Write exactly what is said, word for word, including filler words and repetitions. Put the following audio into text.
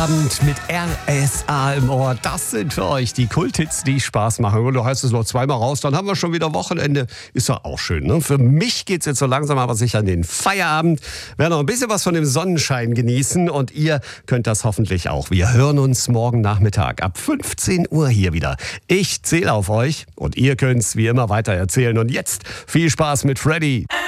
Abend mit R S A im Ohr. Das sind für euch die Kulthits, die Spaß machen. Und du heißt es noch zweimal raus, dann haben wir schon wieder Wochenende. Ist doch auch schön, ne? Für mich geht's jetzt so langsam aber sicher in den Feierabend. Wir werden noch ein bisschen was von dem Sonnenschein genießen und ihr könnt das hoffentlich auch. Wir hören uns morgen Nachmittag ab fünfzehn Uhr hier wieder. Ich zähle auf euch und ihr könnt's wie immer weiter erzählen. Und jetzt viel Spaß mit Freddy.